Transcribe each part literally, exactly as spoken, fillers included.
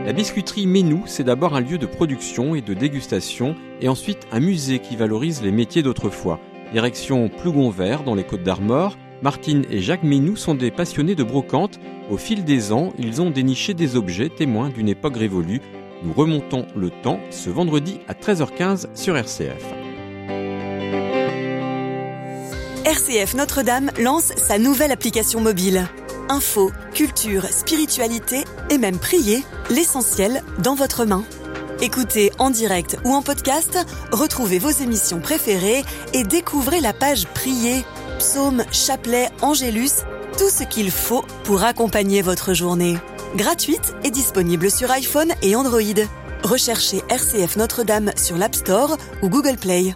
La biscuiterie Ménou, c'est d'abord un lieu de production et de dégustation, et ensuite un musée qui valorise les métiers d'autrefois. Direction Plougonvert, dans les Côtes-d'Armor, Martine et Jacques Ménou sont des passionnés de brocante. Au fil des ans, ils ont déniché des objets témoins d'une époque révolue. Nous remontons le temps ce vendredi à treize heures quinze sur R C F. R C F Notre-Dame lance sa nouvelle application mobile. Info, culture, spiritualité et même prier, l'essentiel dans votre main. Écoutez en direct ou en podcast, retrouvez vos émissions préférées et découvrez la page Prier, psaumes, chapelets, angélus, tout ce qu'il faut pour accompagner votre journée. Gratuite et disponible sur iPhone et Android. Recherchez R C F Notre-Dame sur l'App Store ou Google Play.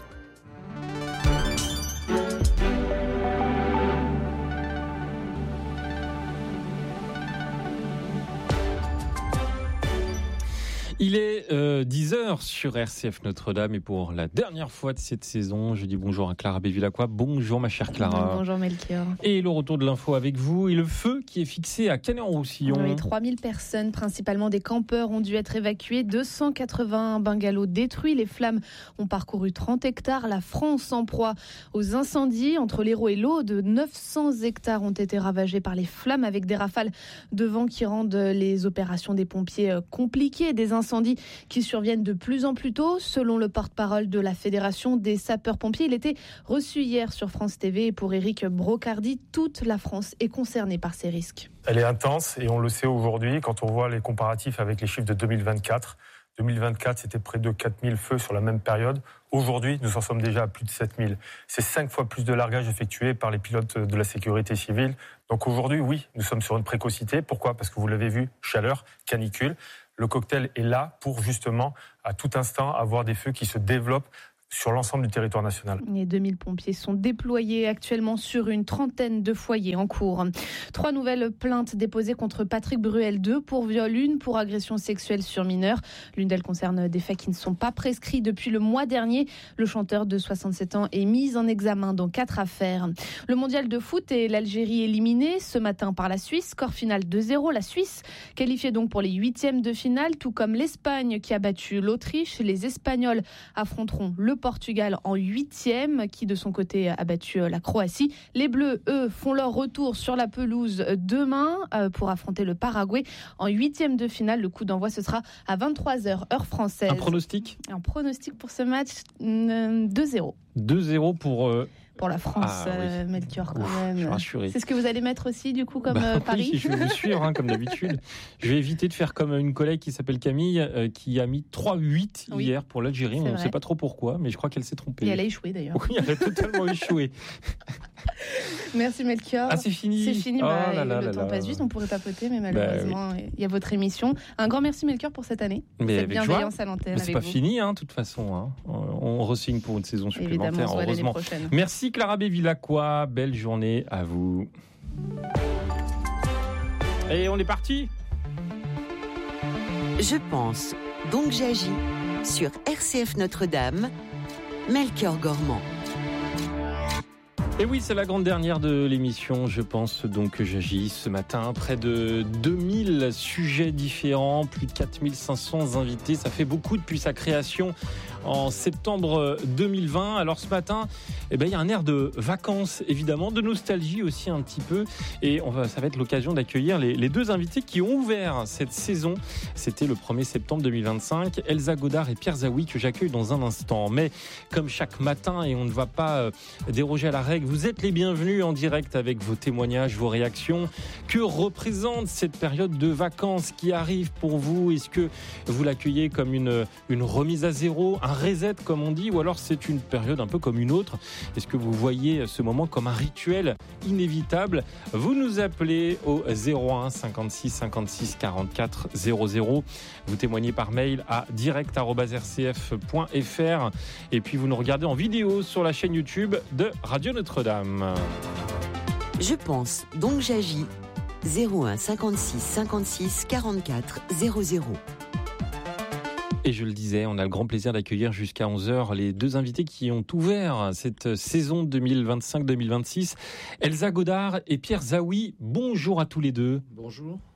Il est euh, dix heures sur R C F Notre-Dame et pour la dernière fois de cette saison, je dis bonjour à Clara Bévilacqua. Bonjour ma chère Clara. Bonjour Melchior. Et le retour de l'info avec vous et le feu qui est fixé à Canet-en-Roussillon. Oui, trois mille personnes, principalement des campeurs, ont dû être évacuées. deux cent quatre-vingts bungalows détruits. Les flammes ont parcouru trente hectares. La France en proie aux incendies. Entre l'Hérault et l'Aude, neuf cents hectares ont été ravagés par les flammes avec des rafales de vent qui rendent les opérations des pompiers compliquées. Des incendies qui surviennent de plus en plus tôt. Selon le porte-parole de la Fédération des sapeurs-pompiers, il était reçu hier sur France T V. Et pour Éric Brocardi, toute la France est concernée par ces risques. Elle est intense et on le sait aujourd'hui quand on voit les comparatifs avec les chiffres de deux mille vingt-quatre. deux mille vingt-quatre, c'était près de quatre mille feux sur la même période. Aujourd'hui, nous en sommes déjà à plus de sept mille. C'est cinq fois plus de largage effectué par les pilotes de la sécurité civile. Donc aujourd'hui, oui, nous sommes sur une précocité. Pourquoi ? Parce que vous l'avez vu, chaleur, canicule. Le cocktail est là pour justement, à tout instant, avoir des feux qui se développent sur l'ensemble du territoire national. Les deux mille pompiers sont déployés actuellement sur une trentaine de foyers en cours. Trois nouvelles plaintes déposées contre Patrick Bruel, deux pour viol, une pour agression sexuelle sur mineur. L'une d'elles concerne des faits qui ne sont pas prescrits depuis le mois dernier. Le chanteur de soixante-sept ans est mis en examen dans quatre affaires. Le mondial de foot et l'Algérie éliminée ce matin par la Suisse. Score final deux zéro. La Suisse qualifiée donc pour les huitièmes de finale, tout comme l'Espagne qui a battu l'Autriche. Les Espagnols affronteront le Portugal en huitième, qui de son côté a battu la Croatie. Les Bleus, eux, font leur retour sur la pelouse demain pour affronter le Paraguay en huitième de finale. Le coup d'envoi, ce sera à vingt-trois heures, heure française. Un pronostic ? Un pronostic pour ce match, deux zéro. deux zéro pour... Euh... Pour la France, ah, oui. euh, Melchior, quand Ouf, même. Je suis rassuré. C'est ce que vous allez mettre aussi, du coup, comme bah, euh, Paris. Oui, je vais vous suivre, hein, comme d'habitude. Je vais éviter de faire comme une collègue qui s'appelle Camille, euh, qui a mis trois huit oui. hier pour l'Algérie. On ne sait pas trop pourquoi, mais je crois qu'elle s'est trompée. Et elle a échoué, d'ailleurs. Oui, elle a totalement échoué. Merci, Melchior. Ah, c'est fini. C'est fini. Oh bah, là là le là temps là. passe vite, on pourrait papoter, mais malheureusement, bah, oui. il y a votre émission. Un grand merci, Melchior, pour cette année. Mais cette bienveillance à l'antenne. Mais c'est avec pas vous. fini, hein, de toute façon. Hein. On re-signe pour une saison supplémentaire, évidemment, heureusement. Merci, Clara Bévilacqua. Belle journée à vous. Et on est parti. Je pense, donc j'agis. Sur R C F Notre-Dame, Melchior Gormand. Et oui, c'est la grande dernière de l'émission, je pense donc que j'agis ce matin. Près de deux mille sujets différents, plus de quatre mille cinq cents invités. Ça fait beaucoup depuis sa création en septembre deux mille vingt. Alors ce matin, eh ben, il y a un air de vacances, évidemment, de nostalgie aussi un petit peu. Et on va, ça va être l'occasion d'accueillir les, les deux invités qui ont ouvert cette saison. C'était le premier septembre deux mille vingt-cinq. Elsa Godard et Pierre Zaoui que j'accueille dans un instant. Mais comme chaque matin, et on ne va pas euh, déroger à la règle, vous êtes les bienvenus en direct avec vos témoignages, vos réactions. Que représente cette période de vacances qui arrive pour vous ? Est-ce que vous l'accueillez comme une, une remise à zéro, un reset comme on dit, ou alors c'est une période un peu comme une autre ? Est-ce que vous voyez ce moment comme un rituel inévitable ? Vous nous appelez au zéro un cinquante-six cinquante-six quarante-quatre zéro zéro. Vous témoignez par mail à direct arobase r c f point f r et puis vous nous regardez en vidéo sur la chaîne YouTube de Radio Notre-Dame. Je pense, donc j'agis. zéro un cinquante-six cinquante-six quarante-quatre zéro zéro. Et je le disais, on a le grand plaisir d'accueillir jusqu'à onze heures les deux invités qui ont ouvert cette saison deux mille vingt-cinq deux mille vingt-six. Elsa Godard et Pierre Zaoui, bonjour à tous les deux. Bonjour.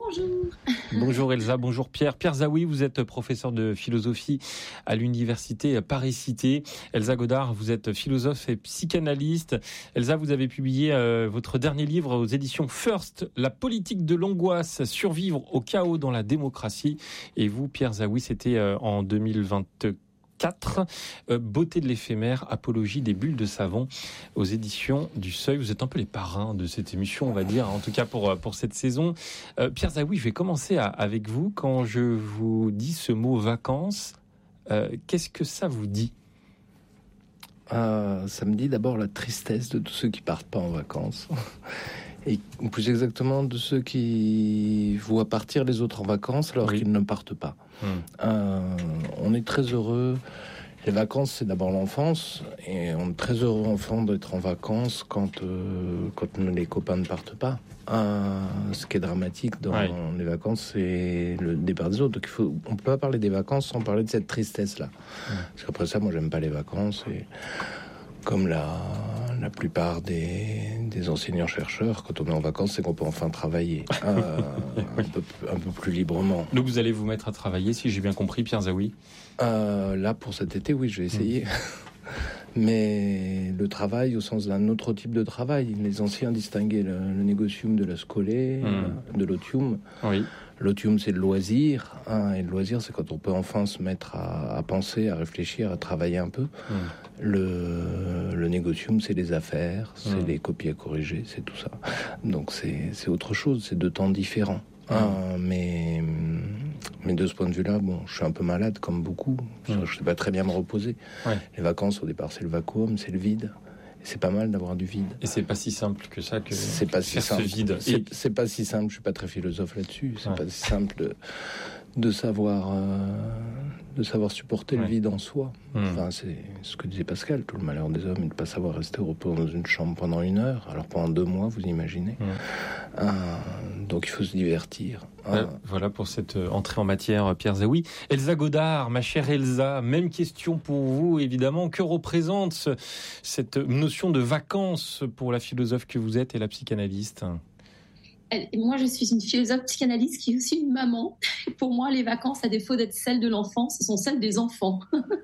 Bonjour. Bonjour Elsa, bonjour Pierre. Pierre Zaoui, vous êtes professeur de philosophie à l'université Paris-Cité. Elsa Godard, vous êtes philosophe et psychanalyste. Elsa, vous avez publié euh, votre dernier livre aux éditions First, La politique de l'angoisse, survivre au chaos dans la démocratie. Et vous, Pierre Zaoui, c'était euh, en deux mille vingt-quatre. quatre. Euh, Beauté de l'éphémère, apologie des bulles de savon aux éditions du Seuil. Vous êtes un peu les parrains de cette émission, on va dire, en tout cas pour, pour cette saison. Euh, Pierre Zaoui, je vais commencer à, avec vous. Quand je vous dis ce mot vacances, euh, qu'est-ce que ça vous dit ? euh, Ça me dit d'abord la tristesse de tous ceux qui partent pas en vacances. Et plus exactement de ceux qui voient partir les autres en vacances alors oui. qu'ils ne partent pas. Mmh. Euh, on est très heureux. Les vacances, c'est d'abord l'enfance. Et on est très heureux, enfant, d'être en vacances quand, euh, quand les copains ne partent pas. Euh, ce qui est dramatique dans oui. les vacances, c'est le départ des autres. Donc il faut, on ne peut pas parler des vacances sans parler de cette tristesse-là. Mmh. Parce qu'après ça, moi, j'aime pas les vacances. Et comme la, la plupart des, des enseignants-chercheurs, quand on est en vacances, c'est qu'on peut enfin travailler euh, un, peu, un peu plus librement. Donc vous allez vous mettre à travailler, si j'ai bien compris, Pierre Zaoui ? euh, Là, pour cet été, oui, je vais essayer. Mmh. Mais le travail au sens d'un autre type de travail. Les anciens distinguaient le, le négocium de la scolée, mmh. de l'otium. Oui. L'otium, c'est le loisir, hein, et le loisir, c'est quand on peut enfin se mettre à, à penser, à réfléchir, à travailler un peu. Mmh. Le, le négocium, c'est les affaires, c'est mmh. les copies à corriger, c'est tout ça. Donc c'est, c'est autre chose, c'est deux temps différents. Mmh. Hein, mais, mais de ce point de vue-là, bon, je suis un peu malade, comme beaucoup. Mmh. Je ne sais pas très bien me reposer. Ouais. Les vacances, au départ, c'est le vacuum, c'est le vide. C'est pas mal d'avoir du vide. Et c'est pas si simple que ça que c'est pas faire si simple. ce vide. C'est, c'est pas si simple. Je suis pas très philosophe là-dessus. C'est ouais. pas si simple de, de savoir euh, de savoir supporter ouais. le vide en soi. Mmh. Enfin, c'est ce que disait Pascal. Tout le malheur des hommes est de pas savoir rester au repos dans une chambre pendant une heure. Alors pendant deux mois, vous imaginez. Mmh. Euh, donc il faut se divertir. Euh, voilà pour cette entrée en matière, Pierre Zaoui. Elsa Godard, ma chère Elsa, même question pour vous, évidemment. Que représente ce, cette notion de vacances pour la philosophe que vous êtes et la psychanalyste ? Moi, je suis une philosophe psychanalyste qui est aussi une maman. Pour moi, les vacances, à défaut d'être celles de l'enfant, ce sont celles des enfants.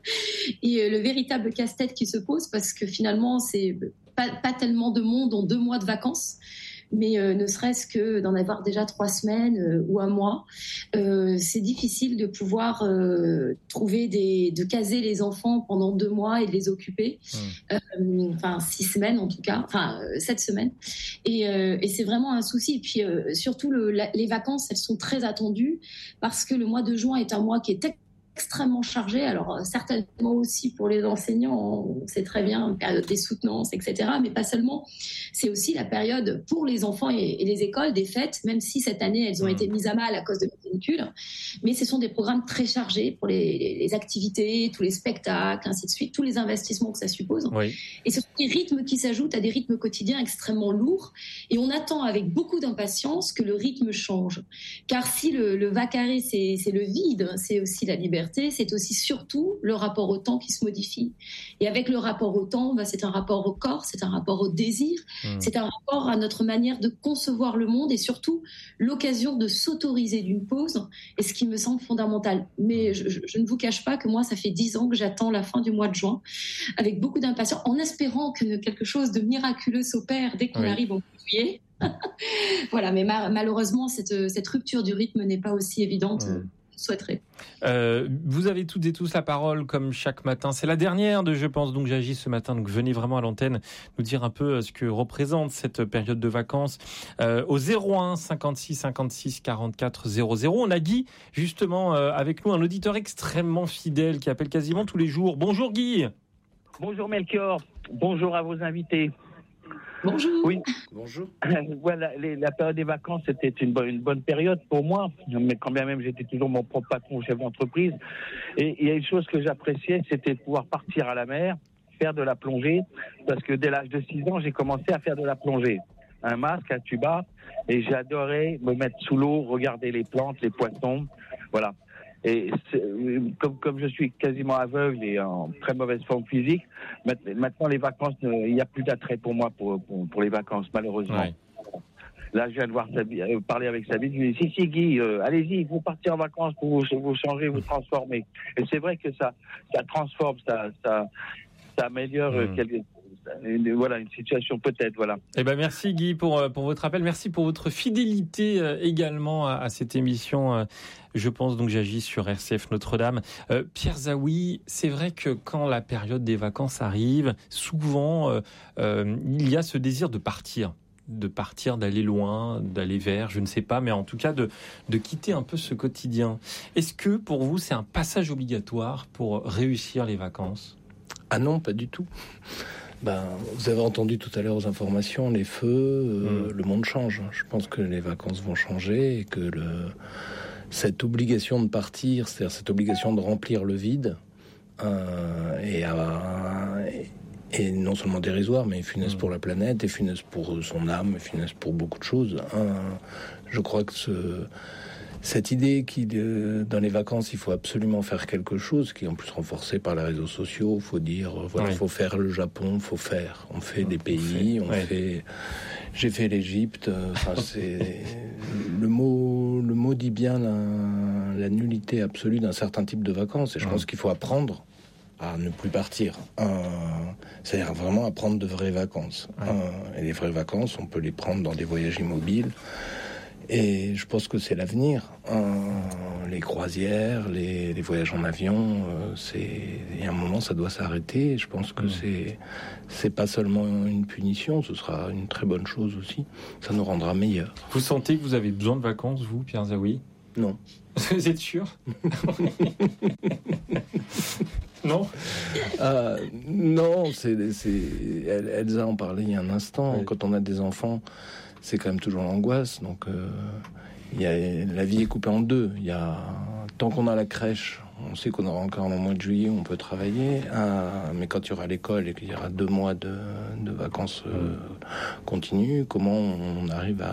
Et le véritable casse-tête qui se pose, parce que finalement, c'est pas, pas tellement de monde en deux mois de vacances, mais euh, ne serait-ce que d'en avoir déjà trois semaines euh, ou un mois, euh, c'est difficile de pouvoir euh, trouver des, de caser les enfants pendant deux mois et de les occuper, mmh. euh, enfin six semaines en tout cas, enfin euh, sept semaines, et, euh, et c'est vraiment un souci. Et puis euh, surtout le, la, les vacances, elles sont très attendues parce que le mois de juin est un mois qui est extrêmement chargé, alors certainement aussi pour les enseignants, on sait très bien, période des soutenances, et cetera, mais pas seulement. C'est aussi la période pour les enfants et, et les écoles des fêtes, même si cette année elles ont mmh. été mises à mal à cause de la canicule, mais ce sont des programmes très chargés pour les, les, les activités, tous les spectacles, ainsi de suite, tous les investissements que ça suppose. Oui. Et ce sont des rythmes qui s'ajoutent à des rythmes quotidiens extrêmement lourds, et on attend avec beaucoup d'impatience que le rythme change. Car si le, le vacaré, c'est, c'est le vide, c'est aussi la liberté, c'est aussi surtout le rapport au temps qui se modifie. Et avec le rapport au temps, bah, c'est un rapport au corps, c'est un rapport au désir, mmh. c'est un rapport à notre manière de concevoir le monde et surtout l'occasion de s'autoriser d'une pause, et ce qui me semble fondamental. Mais je, je, je ne vous cache pas que moi, ça fait dix ans que j'attends la fin du mois de juin avec beaucoup d'impatience, en espérant que quelque chose de miraculeux s'opère dès qu'on oui. arrive au mois de juillet. Voilà, mais ma- malheureusement, cette, cette rupture du rythme n'est pas aussi évidente. Mmh. Souhaiterais. Euh, vous avez toutes et tous la parole comme chaque matin. C'est la dernière de Je pense donc j'agis ce matin. Donc venez vraiment à l'antenne nous dire un peu ce que représente cette période de vacances. Euh, au zéro un cinquante-six cinquante-six quarante-quatre zéro zéro. On a Guy justement euh, avec nous, un auditeur extrêmement fidèle qui appelle quasiment tous les jours. Bonjour Guy. Bonjour Melchior. Bonjour à vos invités. Bonjour. Oui. Bonjour. Voilà, les, la période des vacances, c'était une bonne, une bonne période pour moi, mais quand bien même j'étais toujours mon propre patron, chef d'entreprise. Et il y a une chose que j'appréciais, c'était de pouvoir partir à la mer, faire de la plongée, parce que dès l'âge de six ans, j'ai commencé à faire de la plongée. Un masque, un tuba, et j'adorais me mettre sous l'eau, regarder les plantes, les poissons, voilà. Et comme, comme je suis quasiment aveugle et en très mauvaise forme physique, maintenant les vacances, il n'y a plus d'attrait pour moi pour, pour, pour les vacances, malheureusement. Ouais. Là, je viens de voir Sabine, euh, parler avec Sabine. Je lui dis, si, si, Guy, euh, allez-y, il faut partir en vacances pour vous, vous changer, vous transformer. Et c'est vrai que ça, ça transforme, ça, ça, ça améliore mmh. quelque, une, voilà, une situation peut-être, voilà. Eh ben, merci Guy pour, pour votre appel. Merci pour votre fidélité euh, également à, à cette émission. Euh, je pense donc j'agis sur R C F Notre-Dame. Euh, Pierre Zaoui, c'est vrai que quand la période des vacances arrive, souvent euh, euh, il y a ce désir de partir. de partir, d'aller loin, d'aller vers, je ne sais pas, mais en tout cas de, de quitter un peu ce quotidien. Est-ce que pour vous, c'est un passage obligatoire pour réussir les vacances ? Ah non, pas du tout. Ben, vous avez entendu tout à l'heure aux informations, les feux, euh, mmh. le monde change. Je pense que les vacances vont changer et que le, cette obligation de partir, c'est-à-dire cette obligation de remplir le vide, euh, et à... Et, Et non seulement dérisoire, mais funeste mmh. pour la planète, et funeste pour son âme, et funeste pour beaucoup de choses. Hein. Je crois que ce, cette idée qu'il, euh, dans les vacances, il faut absolument faire quelque chose, qui est en plus renforcée par les réseaux sociaux, il faut dire, voilà, il oui. faut faire le Japon, il faut faire. On fait des pays, on fait... On fait j'ai fait l'Égypte. Enfin, c'est le mot, le mot dit bien la, la nullité absolue d'un certain type de vacances, et je mmh. pense qu'il faut apprendre à ne plus partir. Euh, c'est-à-dire vraiment à prendre de vraies vacances. Ouais. Euh, et les vraies vacances, on peut les prendre dans des voyages immobiles. Et je pense que c'est l'avenir. Euh, les croisières, les, les voyages en avion, euh, c'est... il y a un moment, ça doit s'arrêter. Et je pense que mmh. c'est... c'est pas seulement une punition, ce sera une très bonne chose aussi. Ça nous rendra meilleurs. Vous sentez que vous avez besoin de vacances, vous, Pierre Zaoui ? Non. Vous êtes sûr ? Non euh, Non, c'est, c'est... Elsa en parlait il y a un instant. Oui. Quand on a des enfants, c'est quand même toujours l'angoisse. Donc, euh, il y a... la vie est coupée en deux. Il y a... Tant qu'on a la crèche, on sait qu'on aura encore un mois de juillet où on peut travailler. Ah, mais quand il y aura l'école et qu'il y aura deux mois de, de vacances euh, continues, comment on arrive à